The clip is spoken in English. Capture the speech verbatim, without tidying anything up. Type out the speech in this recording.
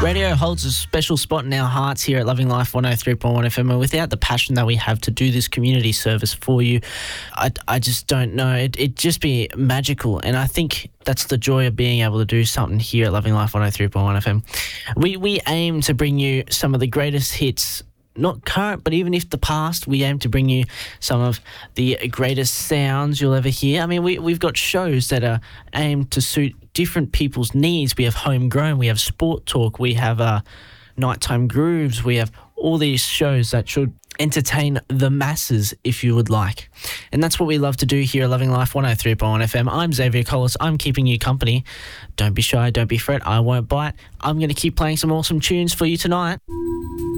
Radio holds a special spot in our hearts here at Loving Life one oh three point one F M, and without the passion that we have to do this community service for you, I, I just don't know. It, it'd just be magical, and I think that's the joy of being able to do something here at Loving Life one oh three point one F M. We, we aim to bring you some of the greatest hits, not current, but even if the past. We aim to bring you some of the greatest sounds you'll ever hear. I mean, we, we've got shows that are aimed to suit different people's needs. We have Homegrown, we have Sport Talk, we have uh, Nighttime Grooves, we have all these shows that should entertain the masses, if you would like. And that's what we love to do here at Loving Life one oh three point one F M. I'm Xavier Collis. I'm keeping you company. Don't be shy, don't be fret, I won't bite. I'm going to keep playing some awesome tunes for you tonight.